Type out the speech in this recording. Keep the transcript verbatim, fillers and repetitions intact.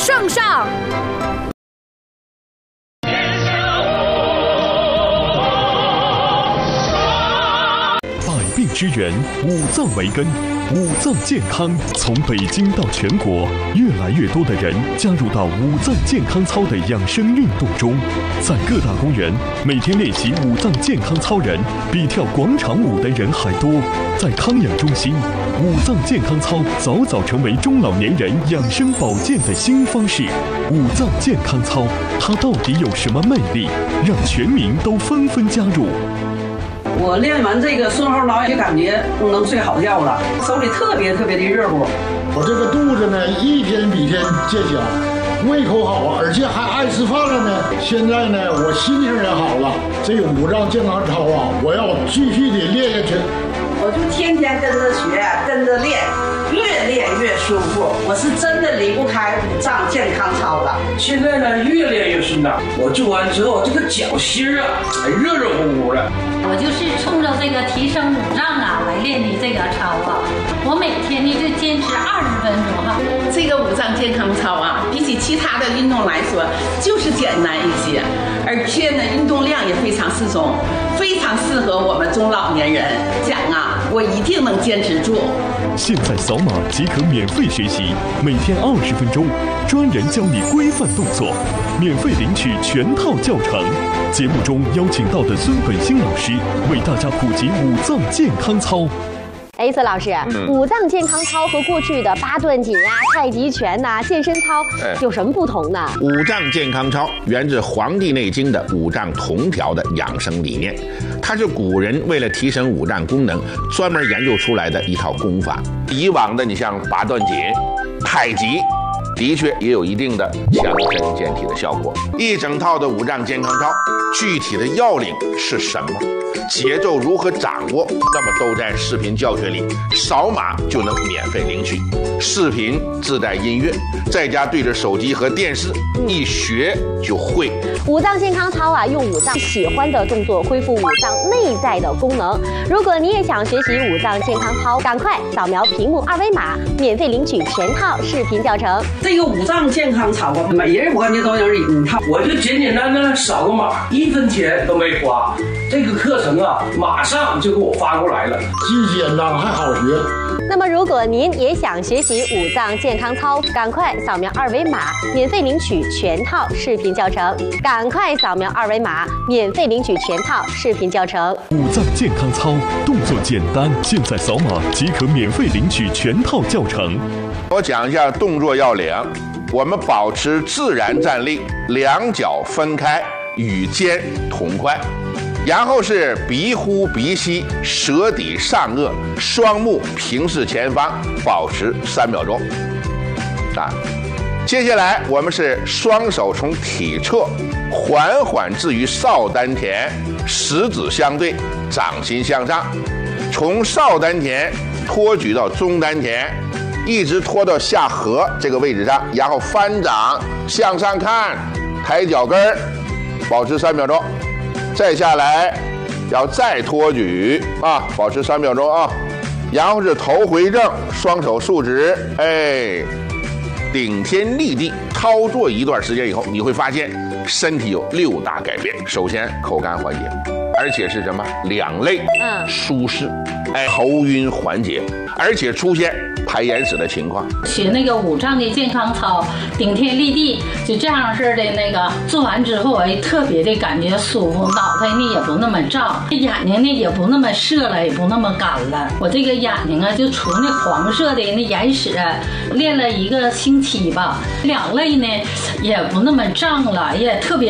圣上。 百病之源，五脏为根。五脏健康从北京到全国，越来越多的人加入到五脏健康操的养生运动中。在各大公园，每天练习五脏健康操人比跳广场舞的人还多。在康养中心，五脏健康操早早成为中老年人养生保健的新方式。五脏健康操，它到底有什么魅力，让全民都纷纷加入？ 我练完这个顺后挠就感觉能睡好觉了，手里特别特别的热乎。 我这个肚子呢，一天比天见小，胃口好，而且还爱吃饭了呢。现在呢，我心情也好了。这个五脏健康操啊，我要继续的练下去。 我就天天跟着学，跟着练，越练越舒服。我是真的离不开五脏健康操了。 现在呢，越练越顺当。我做完之后，这个脚心啊，还热热乎乎的。 我就是冲着这个提升五脏啊来练的这个操啊。我每天呢就坚持二十分钟哈。 这个五脏健康操啊，比起其他的运动来说，就是简单一些，而且呢，运动量也非常适中，非常适合我们中老年人。讲啊，我一定能坚持住。 现在扫码即可免费学习，每天二十分钟，专人教你规范动作，免费领取全套教程。节目中邀请到的孙本兴老师为大家普及五脏健康操。 哎，孙老师，嗯、五脏健康操和过去的八段锦啊、太极拳呐、啊、健身操有什么不同呢？ 五脏健康操源自《黄帝内经》的五脏同调的养生理念，它是古人为了提升五脏功能专门研究出来的一套功法。以往的你像八段锦、太极，的确也有一定的强身健体的效果。一整套的五脏健康操，具体的要领是什么？节奏如何掌握？那么都在视频教学里，扫码就能免费领取。视频自带音乐，在家对着手机和电视一学就会。 五脏健康操啊，用五脏喜欢的动作恢复五脏内在的功能。如果你也想学习五脏健康操，赶快扫描屏幕二维码，免费领取全套视频教程。 这个五脏健康操啊，每人我感觉都有一套， 我就简简单单扫个码，一分钱都没花。这个课程啊，马上就给我发过来了， 既简单还好学。 那么，如果您也想学习五脏健康操，赶快扫描二维码，免费领取全套视频教程。赶快扫描二维码，免费领取全套视频教程。 五脏健康操动作简单，现在扫码即可免费领取全套教程。 我讲一下动作要领，我们保持自然站立，两脚分开，与肩同宽。然后是鼻呼鼻吸，舌抵上颚，双目平视前方，保持三秒钟。啊，接下来我们是双手从体侧缓缓置于少丹田，食指相对，掌心向上，从少丹田托举到中丹田，一直拖到下颌这个位置上，然后翻掌向上看，抬脚跟儿，保持三秒钟。再下来，要再托举啊，保持三秒钟啊，然后是头回正，双手竖直，哎，顶天立地。操作一段时间以后，你会发现身体有六大改变。首先，口干缓解，而且是什么？两肋嗯舒适，哎，头晕缓解，而且出现排眼屎的情况。 学那个五脏的健康操，顶天立地，就这样式的那个做完之后，哎，特别的感觉舒服，脑袋呢也不那么胀，眼睛呢也不那么涩了，也不那么干了。我这个眼睛啊，就除那黄色的那眼屎，练了一个星期吧，两肋呢也不那么胀了，也特别